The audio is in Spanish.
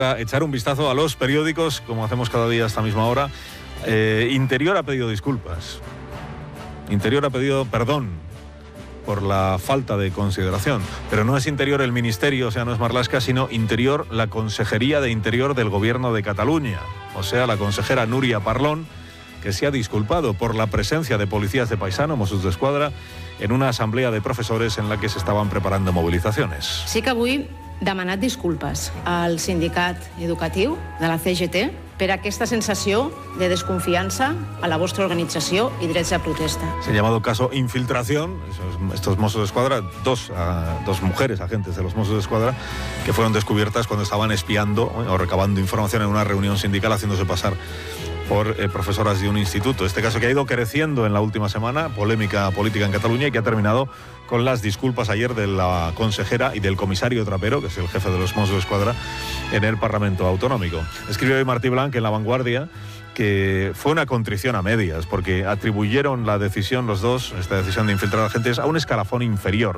Echar un vistazo a los periódicos, como hacemos cada día a esta misma hora. Interior ha pedido disculpas. Interior ha pedido perdón por la falta de consideración. Pero no es Interior el Ministerio, o sea, no es Marlaska, sino Interior, la Consejería de Interior del Gobierno de Cataluña. O sea, la consejera Núria Parlon, que se ha disculpado por la presencia de policías de paisano, Mossos d'Esquadra, en una asamblea de profesores en la que se estaban preparando movilizaciones. Sí que avui demanat disculpes al sindicat educatiu de la CGT per aquesta sensació de desconfiança a la vostra organització i drets de protesta. Se ha llamado caso infiltración. Estos Mossos d'Esquadra, dos mujeres agentes de los Mossos d'Esquadra, que fueron descubiertas cuando estaban espiando o recabando información en una reunión sindical, haciéndose pasar por profesoras de un instituto. Este caso que ha ido creciendo en la última semana, polémica política en Cataluña, y que ha terminado con las disculpas ayer de la consejera y del comisario Trapero, que es el jefe de los Mossos d'Esquadra, en el Parlamento Autonómico. Escribe hoy Martí Blanc en La Vanguardia que fue una contrición a medias, porque atribuyeron la decisión los dos, esta decisión de infiltrar agentes, a un escalafón inferior.